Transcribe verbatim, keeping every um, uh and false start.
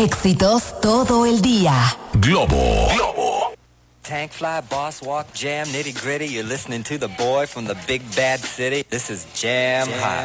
Éxitos todo el día. Globo. Globo. Tank fly, boss walk, jam, nitty gritty. You're listening to the boy from the big bad city. This is Jam Hot.